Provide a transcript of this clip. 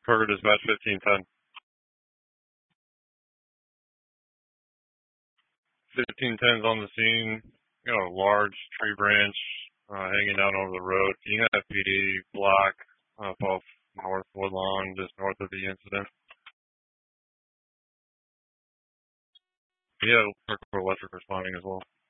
Kroger Dispatch 1510. 1510's on the scene. Got a large tree branch hanging down over the road. King FPD block up off North Woodlawn, just north of the incident. Yeah, Electric responding as well.